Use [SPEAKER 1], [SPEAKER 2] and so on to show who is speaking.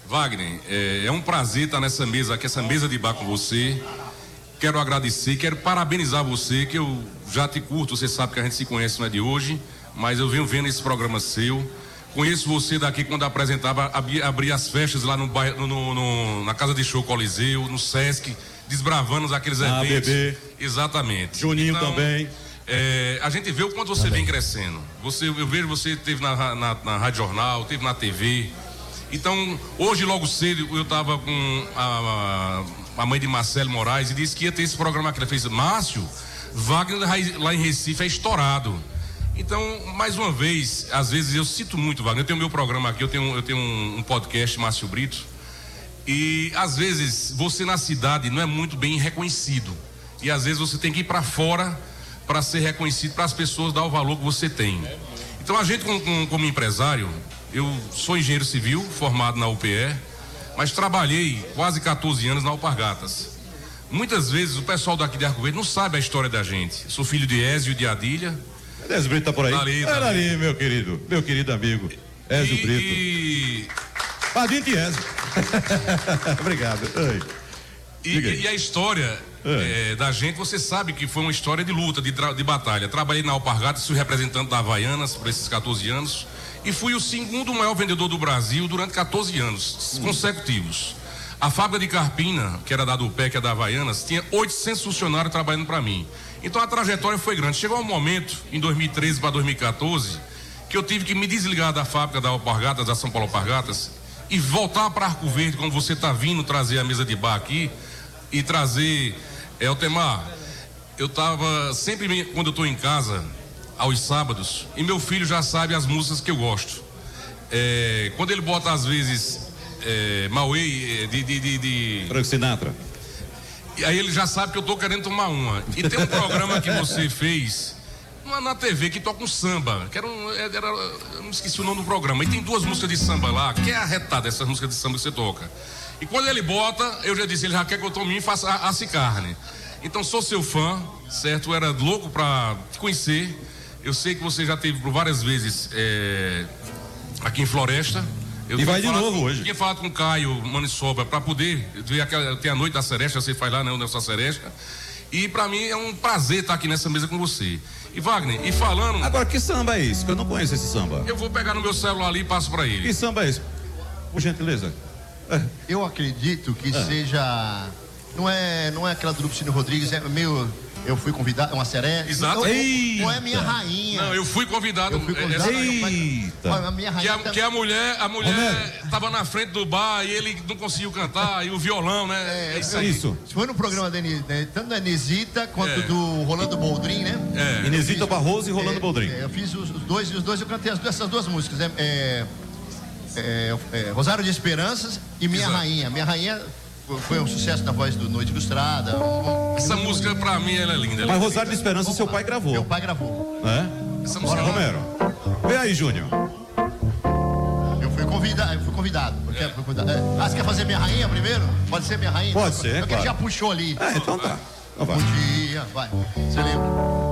[SPEAKER 1] Wagner, é um prazer estar nessa mesa aqui, essa mesa de bar com você. Quero agradecer, quero parabenizar você, que eu já te curto, você sabe que a gente se conhece, não é de hoje, mas eu venho vendo esse programa seu. Conheço você daqui quando apresentava, abria as festas lá no bairro, na Casa de Show Coliseu, no Sesc, desbravando aqueles eventos.
[SPEAKER 2] Bebê.
[SPEAKER 1] Exatamente.
[SPEAKER 2] Juninho então, também.
[SPEAKER 1] A gente vê o quanto você vem crescendo. Eu vejo você teve na Rádio Jornal, teve na TV. Então, hoje logo cedo eu estava com a mãe de Marcelo Moraes e disse que ia ter esse programa que ela fez. Márcio, Wagner lá em Recife é estourado. Então, mais uma vez, às vezes eu cito muito, Wagner. Eu tenho meu programa aqui, eu tenho um podcast, Márcio Brito. E às vezes você na cidade não é muito bem reconhecido. E às vezes você tem que ir para fora para ser reconhecido, para as pessoas dar o valor que você tem. Então a gente como empresário, eu sou engenheiro civil, formado na UPE, mas trabalhei quase 14 anos na Alpargatas. Muitas vezes o pessoal daqui de Arco Verde não sabe a história da gente. Sou filho de Ézio e de Adília.
[SPEAKER 2] Ézio Brito tá por aí? Tá ali, meu querido amigo. Ézio Brito. Padrinho de Ézio. Obrigado.
[SPEAKER 1] E a história da gente, você sabe que foi uma história de luta, de batalha. Trabalhei na Alpargatas, fui representante da Havaianas por esses 14 anos e fui o segundo maior vendedor do Brasil durante 14 anos consecutivos. A fábrica de Carpina, que era da Dupé, que é da Havaianas, tinha 800 funcionários trabalhando para mim. Então a trajetória foi grande. Chegou um momento, em 2013 para 2014, que eu tive que me desligar da fábrica da Alpargatas, da São Paulo Alpargatas, e voltar para Arco Verde, como você está vindo trazer a mesa de bar aqui, e trazer, Altemar, eu estava sempre, quando eu estou em casa, aos sábados, e meu filho já sabe as músicas que eu gosto. Quando ele bota, às vezes, Mauê, de
[SPEAKER 2] Frank Sinatra.
[SPEAKER 1] E aí ele já sabe que eu estou querendo tomar uma. E tem um programa que você fez na TV que toca um samba, que eu não esqueci o nome do programa, e tem 2 músicas de samba lá, que é arretada essas músicas de samba que você toca. E quando ele bota, eu já disse, ele já quer que eu tome e faça asse carne. Então sou seu fã, certo? Eu era louco pra te conhecer. Eu sei que você já esteve por várias vezes aqui em Floresta.
[SPEAKER 2] E vai de novo hoje.
[SPEAKER 1] Eu tinha falado com o Caio Maniçoba pra poder ver tem a noite da Seresta, você faz lá, né? O Nelson Seresta. E pra mim é um prazer estar aqui nessa mesa com você. E Wagner, e falando...
[SPEAKER 2] Agora, que samba é esse? Que eu não conheço esse samba.
[SPEAKER 1] Eu vou pegar no meu celular ali e passo pra ele.
[SPEAKER 2] Que samba é esse? Por gentileza.
[SPEAKER 3] Eu acredito que seja... Não é aquela do Lupicínio Rodrigues, é meio... Eu fui convidado, é uma seresta.
[SPEAKER 1] Exato.
[SPEAKER 3] Não é minha rainha.
[SPEAKER 1] Não, eu fui convidado.
[SPEAKER 3] Eita.
[SPEAKER 1] A minha rainha que a mulher estava na frente do bar e ele não conseguiu cantar, e o violão, né?
[SPEAKER 2] É isso.
[SPEAKER 3] Foi no programa tanto da Inesita quanto do Rolando Boldrin, né?
[SPEAKER 2] Inesita Barroso e Rolando Boldrin.
[SPEAKER 3] Eu fiz os dois eu cantei essas 2 músicas, Rosário de Esperanças e Minha Rainha. Minha Rainha foi um sucesso na voz do Noite Ilustrada.
[SPEAKER 1] Essa música pra mim ela é linda.
[SPEAKER 2] Mas Rosário de Esperança seu pai gravou.
[SPEAKER 3] Meu pai gravou.
[SPEAKER 2] Essa música Romero. Vem aí, Júnior.
[SPEAKER 3] Eu fui convidado. Você quer fazer Minha Rainha primeiro? Pode ser Minha Rainha?
[SPEAKER 2] Pode ser,
[SPEAKER 3] porque ele já puxou ali.
[SPEAKER 2] Então tá.
[SPEAKER 3] Bom dia, vai. Você lembra?